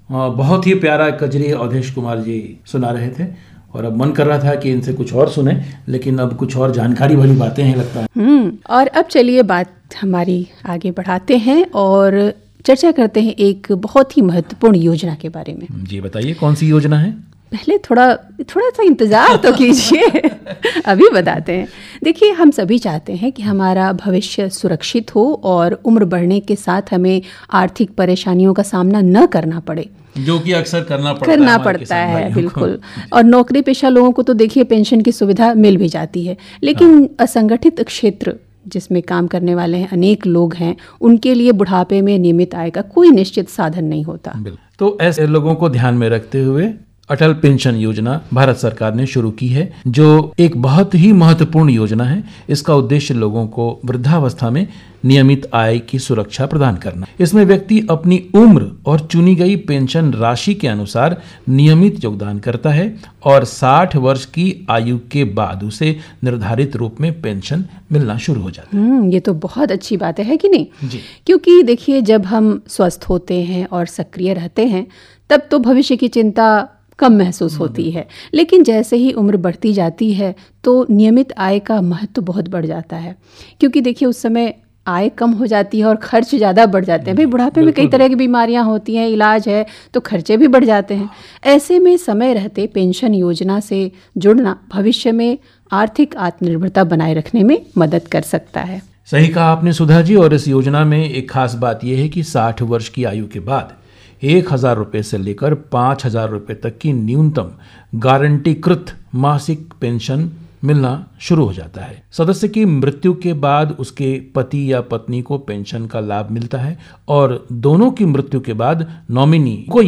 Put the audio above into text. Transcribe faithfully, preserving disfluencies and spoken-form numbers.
बहुत ही प्यारा कजरी अवधेश कुमार जी सुना रहे थे और अब मन कर रहा था कि इनसे कुछ और सुने, लेकिन अब कुछ और जानकारी वाली बातें हैं लगता है। हम्म और अब चलिए बात हमारी आगे बढ़ाते हैं और चर्चा करते हैं एक बहुत ही महत्वपूर्ण योजना के बारे में। जी बताइए, कौन सी योजना है? पहले थोड़ा थोड़ा सा इंतज़ार तो कीजिए, अभी बताते हैं। देखिए, हम सभी चाहते हैं कि हमारा भविष्य सुरक्षित हो और उम्र बढ़ने के साथ हमें आर्थिक परेशानियों का सामना न करना पड़े, जो कि अक्सर करना पड़ता करना है पड़ता है बिल्कुल। और नौकरी पेशा लोगों को तो देखिए पेंशन की सुविधा मिल भी जाती है, लेकिन हाँ। असंगठित क्षेत्र जिसमें काम करने वाले हैं अनेक लोग हैं, उनके लिए बुढ़ापे में नियमित आय का कोई निश्चित साधन नहीं होता। तो ऐसे लोगों को ध्यान में रखते हुए अटल पेंशन योजना भारत सरकार ने शुरू की है, जो एक बहुत ही महत्वपूर्ण योजना है। इसका उद्देश्य लोगों को वृद्धावस्था में नियमित आय की सुरक्षा प्रदान करना। इसमें व्यक्ति अपनी उम्र और चुनी गई पेंशन राशि के अनुसार नियमित योगदान करता है और साठ वर्ष की आयु के बाद उसे निर्धारित रूप में पेंशन मिलना शुरू हो जाता है। हम्म ये तो बहुत अच्छी बात है, है कि नहीं जी। क्योंकि देखिए, जब हम स्वस्थ होते हैं और सक्रिय रहते हैं तब तो भविष्य की चिंता कम महसूस होती है, लेकिन जैसे ही उम्र बढ़ती जाती है तो नियमित आय का महत्व बहुत बढ़ जाता है, क्योंकि देखिए उस समय आय कम हो जाती है और खर्च ज़्यादा बढ़ जाते हैं। भाई बुढ़ापे में कई तरह की बीमारियां होती हैं, इलाज है, तो खर्चे भी बढ़ जाते हैं। ऐसे में समय रहते पेंशन योजना से जुड़ना भविष्य में आर्थिक आत्मनिर्भरता बनाए रखने में मदद कर सकता है। सही कहा आपने सुधा जी। और इस योजना में एक खास बात यह है कि साठ वर्ष की आयु के बाद एक हजार रुपये से लेकर पाँच हजार रुपये तक की न्यूनतम गारंटीकृत मासिक पेंशन मिलना शुरू हो जाता है। सदस्य की मृत्यु के बाद उसके पति या पत्नी को पेंशन का लाभ मिलता है और दोनों की मृत्यु के बाद नॉमिनी को